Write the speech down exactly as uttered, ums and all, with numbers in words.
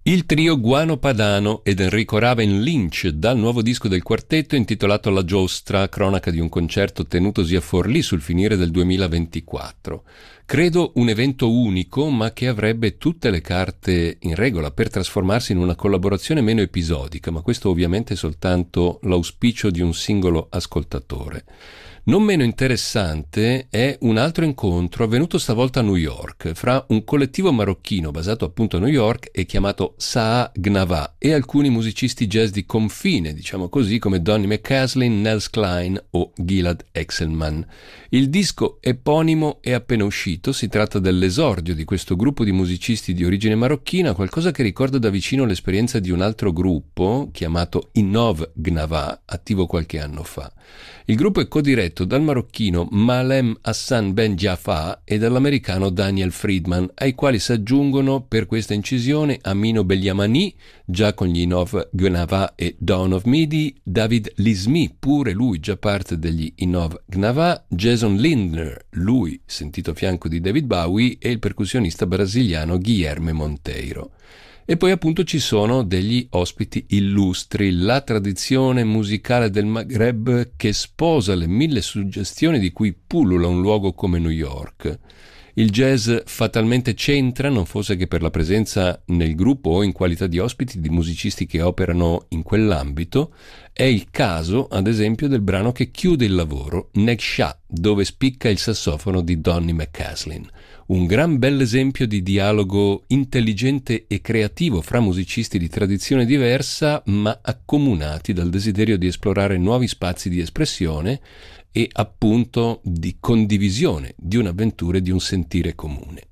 Il trio Guano Padano ed Enrico Raven Lynch dal nuovo disco del quartetto intitolato La Giostra, cronaca di un concerto tenutosi a Forlì sul finire del duemilaventiquattro. Credo un evento unico, ma che avrebbe tutte le carte in regola per trasformarsi in una collaborazione meno episodica, ma questo ovviamente è soltanto l'auspicio di un singolo ascoltatore. Non meno interessante è un altro incontro avvenuto stavolta a New York fra un collettivo marocchino basato appunto a New York e chiamato Saa Gnava e alcuni musicisti jazz di confine, diciamo così, come Donny McCaslin, Nels Klein o Gilad Exelman. Il disco eponimo è appena uscito, si tratta dell'esordio di questo gruppo di musicisti di origine marocchina, qualcosa che ricorda da vicino l'esperienza di un altro gruppo chiamato Innov Gnava, attivo qualche anno fa. Il gruppo è codiretto dal marocchino Malem Hassan Ben Jaffa e dall'americano Daniel Friedman, ai quali si aggiungono per questa incisione Amino Beliamani, già con gli Innov Gnava e Dawn of Midi, David Lismi, pure lui già parte degli Innov Gnava, Jason Lindner, lui sentito a fianco di David Bowie, e il percussionista brasiliano Guilherme Monteiro. E poi appunto ci sono degli ospiti illustri, la tradizione musicale del Maghreb che sposa le mille suggestioni di cui pullula un luogo come New York. Il jazz fatalmente c'entra, non fosse che per la presenza nel gruppo o in qualità di ospiti di musicisti che operano in quell'ambito. È il caso, ad esempio, del brano che chiude il lavoro, Neksha, dove spicca il sassofono di Donny McCaslin. Un gran bell'esempio di dialogo intelligente e creativo fra musicisti di tradizione diversa, ma accomunati dal desiderio di esplorare nuovi spazi di espressione e appunto di condivisione di un'avventura e di un sentire comune.